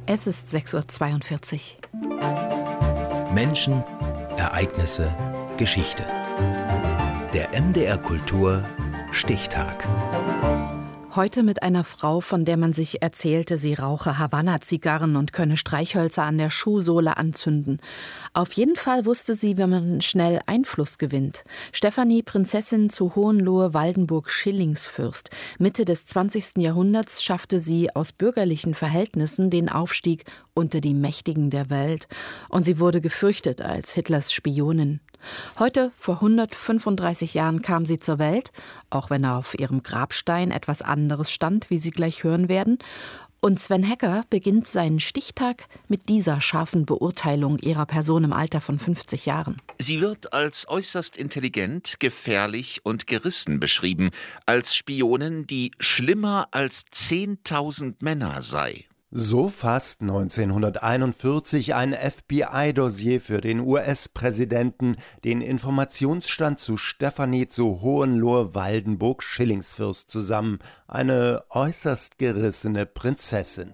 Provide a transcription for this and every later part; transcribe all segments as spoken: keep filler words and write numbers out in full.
Es ist sechs Uhr zweiundvierzig. Menschen, Ereignisse, Geschichte. Der M D R Kultur Stichtag. Heute mit einer Frau, von der man sich erzählte, sie rauche Havanna-Zigarren und könne Streichhölzer an der Schuhsohle anzünden. Auf jeden Fall wusste sie, wenn man schnell Einfluss gewinnt. Stefanie, Prinzessin zu Hohenlohe-Waldenburg-Schillingsfürst. Mitte des zwanzigsten Jahrhunderts schaffte sie aus bürgerlichen Verhältnissen den Aufstieg unter die Mächtigen der Welt. Und sie wurde gefürchtet als Hitlers Spionin. Heute, vor hundertfünfunddreißig Jahren, kam sie zur Welt, auch wenn auf ihrem Grabstein etwas anderes stand, wie Sie gleich hören werden. Und Sven Hecker beginnt seinen Stichtag mit dieser scharfen Beurteilung ihrer Person im Alter von fünfzig Jahren. Sie wird als äußerst intelligent, gefährlich und gerissen beschrieben, als Spionin, die schlimmer als zehntausend Männer sei. So fasst neunzehnhunderteinundvierzig ein F B I-Dossier für den U S-Präsidenten den Informationsstand zu Stefanie zu Hohenlohe-Waldenburg-Schillingsfürst zusammen, eine äußerst gerissene Prinzessin.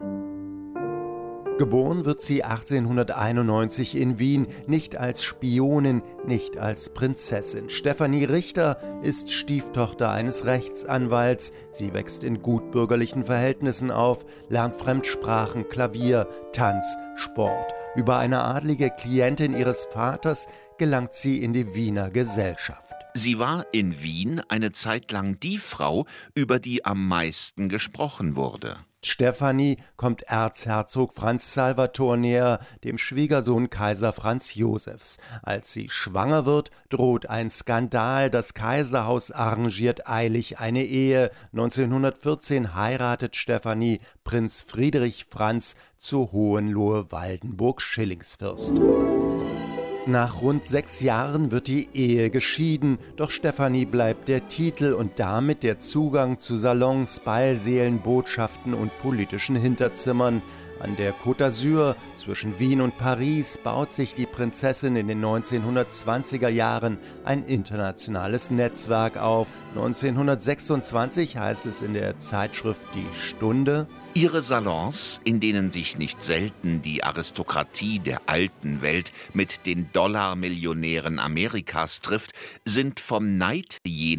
Geboren wird sie achtzehnhunderteinundneunzig in Wien, nicht als Spionin, nicht als Prinzessin. Stefanie Richter ist Stieftochter eines Rechtsanwalts. Sie wächst in gutbürgerlichen Verhältnissen auf, lernt Fremdsprachen, Klavier, Tanz, Sport. Über eine adlige Klientin ihres Vaters gelangt sie in die Wiener Gesellschaft. Sie war in Wien eine Zeit lang die Frau, über die am meisten gesprochen wurde. Stefanie kommt Erzherzog Franz Salvator näher, dem Schwiegersohn Kaiser Franz Josefs. Als sie schwanger wird, droht ein Skandal. Das Kaiserhaus arrangiert eilig eine Ehe. neunzehnhundertvierzehn heiratet Stefanie Prinz Friedrich Franz zu Hohenlohe-Waldenburg-Schillingsfürst. Nach rund sechs Jahren wird die Ehe geschieden, doch Stefanie bleibt der Titel und damit der Zugang zu Salons, Ballsälen, Botschaften und politischen Hinterzimmern. An der Côte d'Azur zwischen Wien und Paris baut sich die Prinzessin in den neunzehnhundertzwanziger Jahren ein internationales Netzwerk auf. neunzehnhundertsechsundzwanzig heißt es in der Zeitschrift Die Stunde: Ihre Salons, in denen sich nicht selten die Aristokratie der alten Welt mit den Dollarmillionären Amerikas trifft, sind vom Neid jener